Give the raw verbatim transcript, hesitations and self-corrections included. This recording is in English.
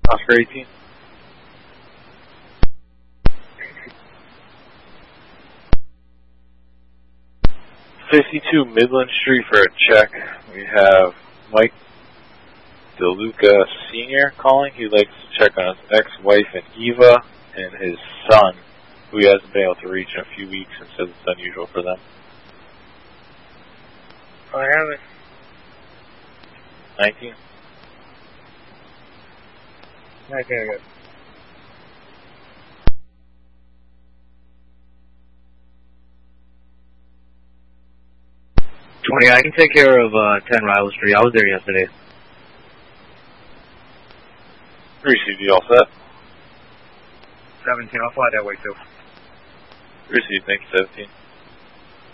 Oscar eighteen. fifty-two Midland Street for a check. We have Mike DeLuca Senior calling. He'd like to check on his ex-wife and Eva and his son, who he hasn't been able to reach in a few weeks and says it's unusual for them. I have it. nineteen. nineteen, I got it. twenty, I can take care of uh, ten Riley Street. I was there yesterday. Received, you all set? seventeen, I'll fly that way too. Received, thank you, seventeen.